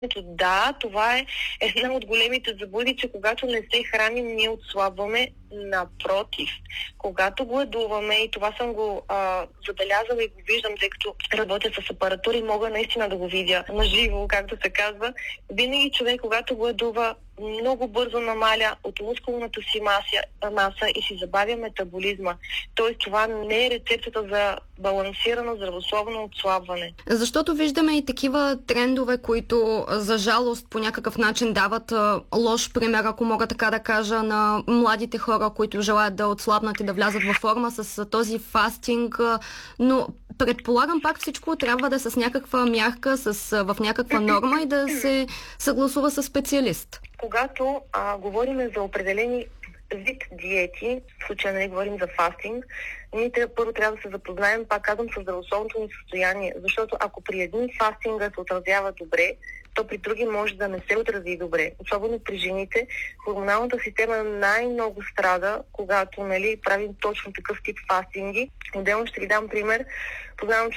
Да, това е една от големите заблуди, че когато не се храним, ние отслабваме. Напротив, когато гладуваме, и това съм го забелязала и го виждам, тъй като работя с апаратура и мога наистина да го видя наживо, както се казва, винаги човек, когато гладува, много бързо намаля от мускулната си маса и си забавя метаболизма. Тоест това не е рецептата за балансирано здравословно отслабване. Защото виждаме и такива трендове, които за жалост по някакъв начин дават лош пример, ако мога така да кажа, на младите хора, които желаят да отслабнат и да влязат във форма с този фастинг. Но предполагам пак всичко трябва да е с някаква мярка, в някаква норма и да се съгласува с специалист. Когато говорим за определени вид диети, в случая не говорим за фастинг, ние първо трябва да се запознаем, пак казвам, с здравословното ни състояние, защото ако при един фастинга се отразява добре, то при други може да не се отрази добре. Особено при жените, хормоналната система най-много страда, когато правим точно такъв тип фастинги. Отделно ще ви дам пример. Познавам